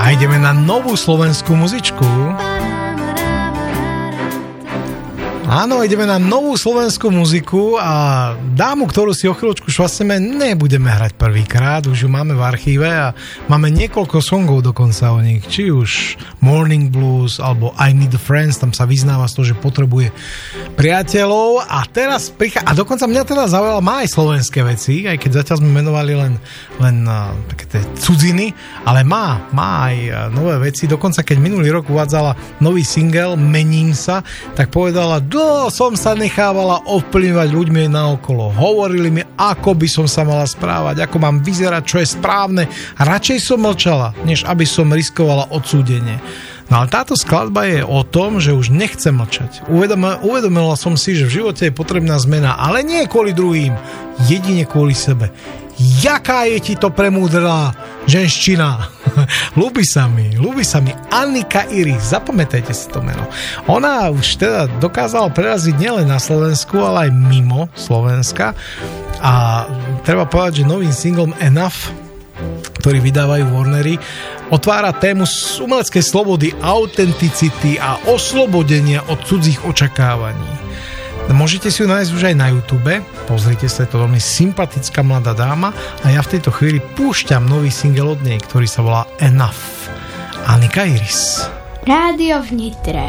A ideme na novú slovenskú muzičku. Áno, ideme na novú slovenskú muziku a dámu, ktorú si o chvíľočku švasneme, nebudeme hrať prvýkrát, už ju máme v archíve a máme niekoľko songov dokonca o nich, či už Morning Blues alebo I Need a Friends, tam sa vyznáva z toho, že potrebuje priateľov a teraz a dokonca mňa teda zaujala, má aj slovenské veci, aj keď zatiaľ sme menovali len také tie cudziny, ale má aj nové veci, dokonca keď minulý rok uvádzala nový single Mením sa, tak povedala: som sa nechávala ovplyvňovať ľuďmi naokolo. Hovorili mi, ako by som sa mala správať, ako mám vyzerať, čo je správne. Radšej som mlčala, než aby som riskovala odsúdenie. No ale táto skladba je o tom, že už nechcem mlčať. Uvedomila som si, že v živote je potrebná zmena, ale nie kvôli druhým, jedine kvôli sebe. Jaká je ti to premúdrá ženština? Ľúbi sa mi Annika Iris, zapamätajte si to meno. Ona už teda dokázala preraziť nielen na Slovensku, ale aj mimo Slovenska a treba povedať, že novým singlom Enough, ktorý vydávajú Warnery, otvára tému umeleckej slobody, autenticity a oslobodenia od cudzích očakávaní. Môžete si ju nájsť už aj na YouTube, pozrite sa, je to veľmi sympatická mladá dáma a ja v tejto chvíli púšťam nový single od nej, ktorý sa volá Enough. Annika Iris. Rádio v Nitre.